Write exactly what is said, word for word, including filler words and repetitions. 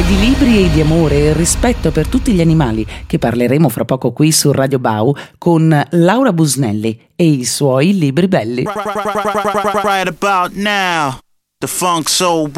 di libri e di amore e rispetto per tutti gli animali, che parleremo fra poco qui su Radio Bau con Laura Busnelli e i suoi libri belli. Right about now, the funk soul